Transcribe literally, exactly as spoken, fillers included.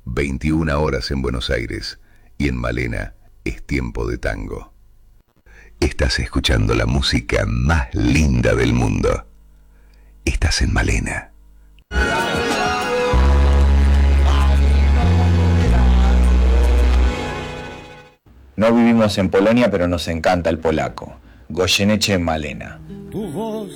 veintiuna horas en Buenos Aires y en Malena es tiempo de tango. Estás escuchando la música más linda del mundo. Estás en Malena. No vivimos en Polonia, pero nos encanta el polaco. Goyeneche en Malena. Tu voz